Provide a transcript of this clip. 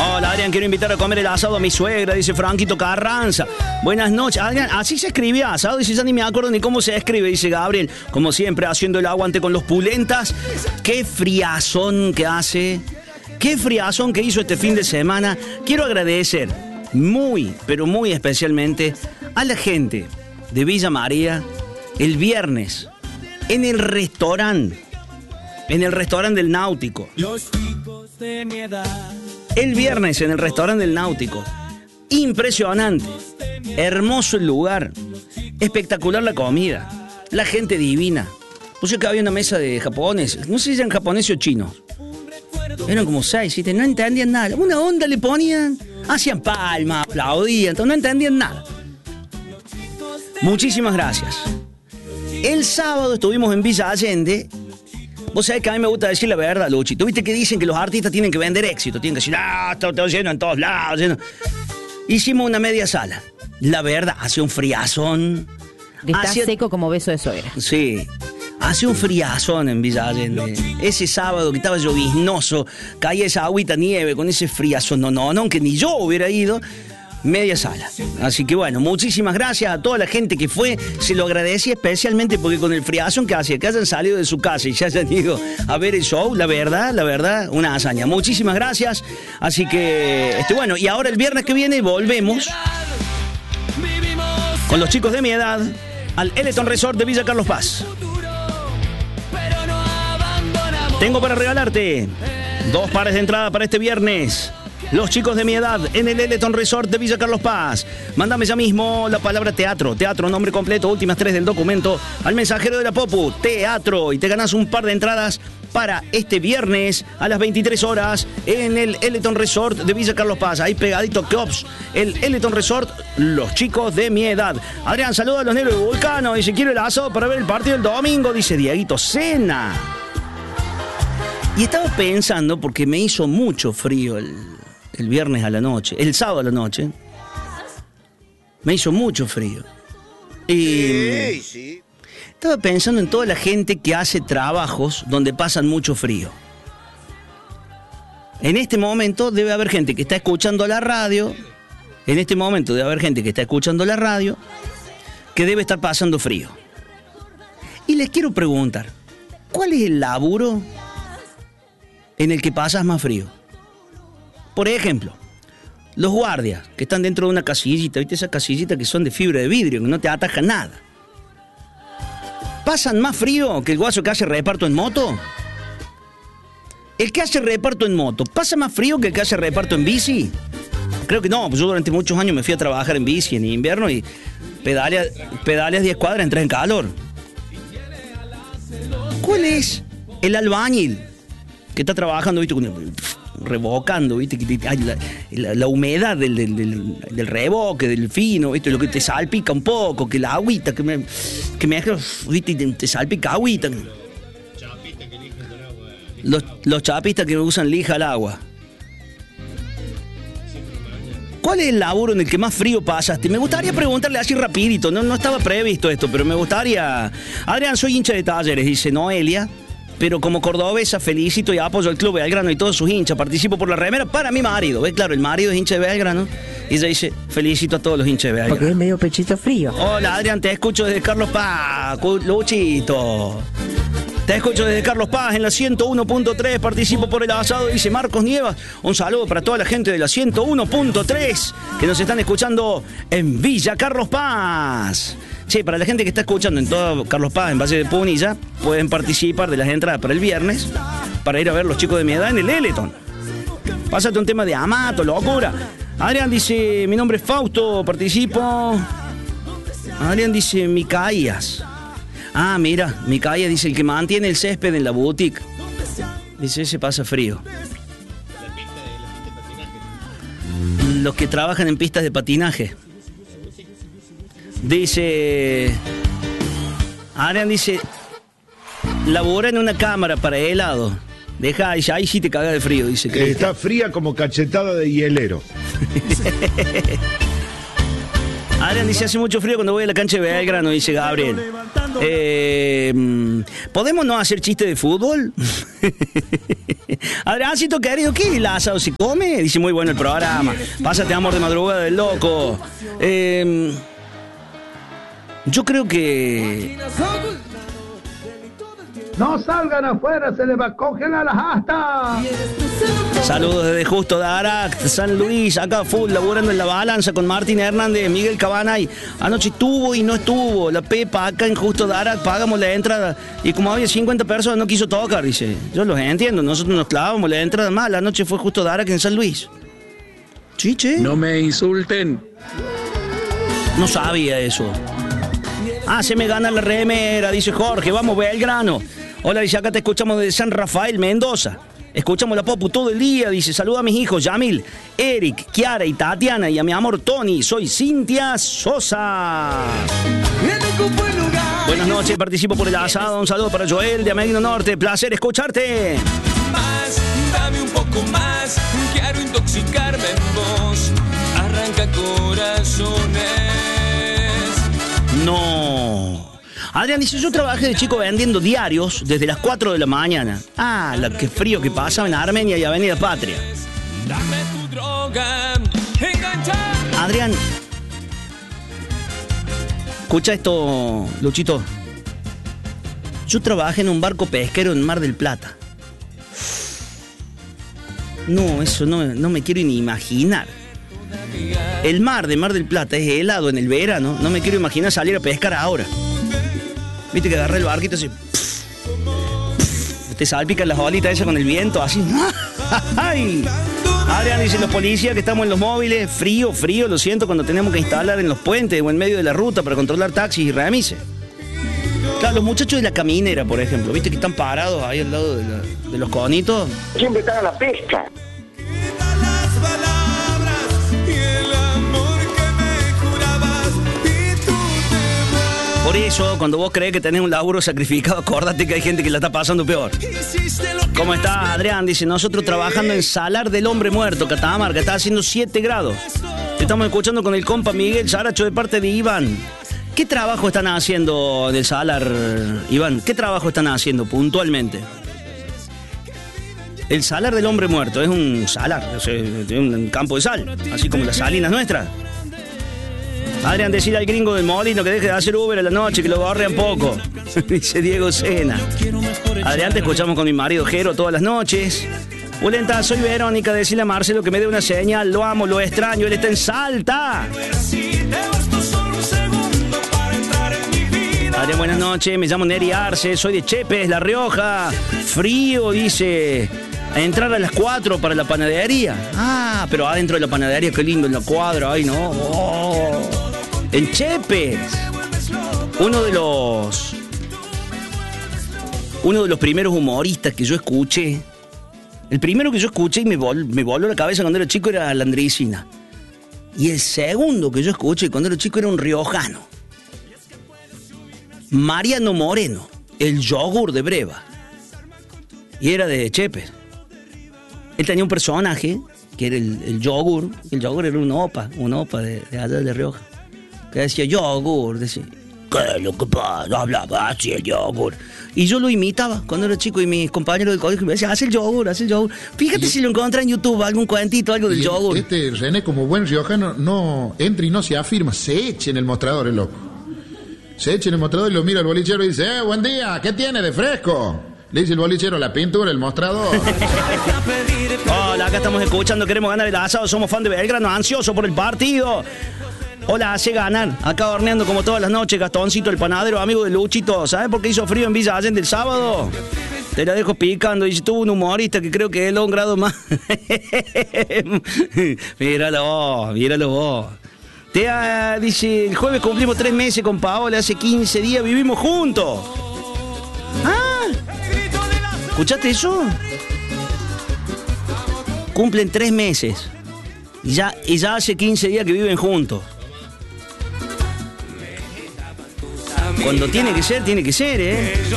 Hola, Adrián, quiero invitar a comer el asado a mi suegra, dice Franquito Carranza. Buenas noches. Adrián, así se escribía asado, dice, ya ni me acuerdo ni cómo se escribe, dice Gabriel. Como siempre, haciendo el aguante con los pulentas. Qué friazón que hace. Qué friazón que hizo este fin de semana. Quiero agradecer muy, pero muy especialmente a la gente de Villa María el viernes en el restaurante del Náutico. Los chicos de mi edad. El viernes en el restaurante del Náutico. Impresionante. Hermoso el lugar. Espectacular la comida. La gente divina. Puse que había una mesa de japoneses. No sé si eran japoneses o chinos. Eran como 6, 7. No entendían nada. Una onda le ponían. Hacían palmas, aplaudían. No entendían nada. Muchísimas gracias. El sábado estuvimos en Villa Allende. Vos sabés que a mí me gusta decir la verdad, Luchi. ¿Tú viste que dicen que los artistas tienen que vender éxito? Tienen que decir, estoy lleno en todos lados. Lleno. Hicimos una media sala. La verdad, hacía un friazón. Está seco como beso de suegra. Sí. Hacía un friazón en Villa Allende. Ese sábado que estaba lloviznoso, caía esa agüita nieve con ese friazón. No, que ni yo hubiera ido. Media sala. Así que bueno, muchísimas gracias a toda la gente que fue. Se lo agradecí especialmente porque con el friazón que hacía, que hayan salido de su casa y ya hayan ido a ver el show, la verdad, una hazaña. Muchísimas gracias. Así que, bueno, y ahora el viernes que viene volvemos con los chicos de mi edad al Eleton Resort de Villa Carlos Paz. Tengo para regalarte 2 pares de entrada para este viernes. Los chicos de mi edad en el Eleton Resort de Villa Carlos Paz. Mándame ya mismo la palabra teatro, nombre completo, últimas 3 del documento, al mensajero de la Popu, teatro, y te ganas un par de entradas para este viernes a las 23 horas en el Eleton Resort de Villa Carlos Paz. Ahí pegadito Cops, el Eleton Resort, los chicos de mi edad. Adrián, saluda a los negros de Vulcano, dice, quiero el asado para ver el partido del domingo, dice Dieguito Cena. Y estaba pensando, porque me hizo mucho frío el viernes a la noche, el sábado a la noche, me hizo mucho frío. Y sí. Estaba pensando en toda la gente que hace trabajos donde pasan mucho frío. En este momento debe haber gente que está escuchando la radio, que debe estar pasando frío. Y les quiero preguntar, ¿cuál es el laburo en el que pasas más frío? Por ejemplo, los guardias que están dentro de una casillita, ¿viste? Esas casillitas que son de fibra de vidrio, que no te atajan nada. ¿Pasan más frío que el guaso que hace reparto en moto? ¿El que hace reparto en moto pasa más frío que el que hace reparto en bici? Creo que no, pues yo durante muchos años me fui a trabajar en bici en invierno y pedaleas 10 cuadras, entras en calor. ¿Cuál es el albañil que está trabajando, ¿viste? Revocando, ¿viste? La humedad del revoque, del fino, ¿viste? Lo que te salpica un poco, que la agüita, que me deja, ¿viste? Te salpica agüita. Los chapistas que usan lija al agua. ¿Cuál es el laburo en el que más frío pasaste? Me gustaría preguntarle así rapidito, no estaba previsto esto, pero me gustaría... Adrián, soy hincha de Talleres, dice Noelia. Pero como cordobesa felicito y apoyo al Club Belgrano y todos sus hinchas. Participo por la remera para mi marido. ¿Ves? Claro, el marido es hincha de Belgrano. Y ella dice, felicito a todos los hinchas de Belgrano. Porque es medio pechito frío. Hola, Adrián, te escucho desde Carlos Paz. Luchito. Te escucho desde Carlos Paz en la 101.3. Participo por el asado, dice Marcos Nievas. Un saludo para toda la gente de la 101.3 que nos están escuchando en Villa Carlos Paz. Che, para la gente que está escuchando en todo Carlos Paz, en Valle de Punilla, pueden participar de las entradas para el viernes para ir a ver los chicos de mi edad en el Eleton. Pásate un tema de Amato, locura. Adrián dice, mi nombre es Fausto, participo. Adrián dice, Micaías. Ah, mira, Micaías dice, el que mantiene el césped en la boutique. Dice, ese pasa frío. Los que trabajan en pistas de patinaje. Dice... Adrián dice... Labora en una cámara para helado. Deja, ahí sí te caga de frío, dice. Está fría como cachetada de hielero. Adrián dice, hace mucho frío cuando voy a la cancha de Belgrano, dice Gabriel. ¿Podemos no hacer chiste de fútbol? Adriancito querido, ¿qué el asado se come? Dice, muy bueno el programa. Pásate amor de madrugada del loco. Yo creo que... No salgan afuera, se les va a congelar las astas. Saludos desde Justo de Arac, San Luis, acá full, laburando en La Balanza con Martín Hernández, Miguel Cabanay. Anoche estuvo y no estuvo. La Pepa acá en Justo de Arac, pagamos la entrada. Y como había 50 personas, no quiso tocar, dice. Yo los entiendo, nosotros nos clavamos la entrada mal. La noche fue Justo de Arac en San Luis. Chiche. No me insulten. No sabía eso. Ah, se me gana la remera, dice Jorge. Vamos, Belgrano. Hola, dice, acá te escuchamos de San Rafael, Mendoza. Escuchamos la Popu todo el día, dice, saluda a mis hijos, Yamil, Eric, Kiara y Tatiana, y a mi amor Tony, soy Cintia Sosa. Buenas noches, participo por el asado, un saludo para Joel de Ameguino Norte, placer escucharte. Más, dame un poco más, quiero intoxicarme en vos, arranca corazones. No. Adrián dice, yo trabajé de chico vendiendo diarios desde las 4 de la mañana. Ah, qué frío que pasaba en Armenia y Avenida Patria. Dame tu droga, engancha. Adrián, escucha esto, Luchito. Yo trabajé en un barco pesquero en Mar del Plata. No, eso no me quiero ni imaginar. El mar de Mar del Plata es helado en el verano. No me quiero imaginar salir a pescar ahora. Viste que agarré el barquito así. Te salpican las bolitas esas con el viento, así. ¡Ay! Adrián dice, los policías que estamos en los móviles, frío, lo siento cuando tenemos que instalar en los puentes o en medio de la ruta para controlar taxis y remises. Claro, los muchachos de la caminera, por ejemplo, viste que están parados ahí al lado de los conitos. Siempre están a la pesca. Por eso, cuando vos crees que tenés un laburo sacrificado, acordate que hay gente que la está pasando peor. ¿Cómo estás, Adrián? Dice, nosotros trabajando en Salar del Hombre Muerto, Catamarca, está haciendo 7 grados. Te estamos escuchando con el compa Miguel Saracho de parte de Iván. ¿Qué trabajo están haciendo del Salar, Iván? ¿Qué trabajo están haciendo puntualmente? El Salar del Hombre Muerto es un salar, o sea, un campo de sal, así como las salinas nuestras. Adrián, decirle al gringo del Molino que deje de hacer Uber a la noche, que lo gorrean poco. Dice Diego Sena. Adrián, te escuchamos con mi marido Jero todas las noches. Ulenta, soy Verónica, decirle a Marcelo que me dé una señal. Lo amo, lo extraño, él está en Salta. Adrián, buenas noches, me llamo Neri Arce, soy de Chepes, La Rioja. Frío, dice. A entrar a las 4 para la panadería. Ah, pero adentro de la panadería, qué lindo, en la cuadra, ay no. Oh. En Chepes. Uno de los primeros humoristas que yo escuché. El primero que yo escuché y me voló la cabeza cuando era chico era Landricina. Y el segundo que yo escuché cuando era chico era un riojano. Mariano Moreno, el yogur de Breva. Y era de Chepes. Él tenía un personaje que era el yogur. El yogur era un opa de allá de Rioja. Que decía yogur, decía, ¿qué es lo que pasa? Hablaba así el yogur. Y yo lo imitaba cuando era chico y mis compañeros del colegio me decían, haz el yogur. Fíjate si lo encontrás en YouTube, algún cuentito, algo del yogur. René, como buen riojano, no entra y no se afirma, se echa en el mostrador el loco. Se echa en el mostrador y lo mira el bolichero y dice, buen día, ¿qué tiene de fresco? Le dice el bolichero, la pintura, el mostrador. Hola, acá estamos escuchando, queremos ganar el asado, somos fan de Belgrano, ansioso por el partido. Hola, hace ganar. Acá horneando como todas las noches, Gastoncito, el panadero, amigo de Luchito. ¿Sabes por qué hizo frío en Villa Allende el sábado? Te la dejo picando. Dice, tuvo un humorista que creo que es un grado más. Míralo vos. Dice, el jueves cumplimos 3 meses con Paola, hace 15 días vivimos juntos. Ah, ¿escuchaste eso? Cumplen 3 meses. Y ya hace 15 días que viven juntos. Cuando tiene que ser, ¿eh?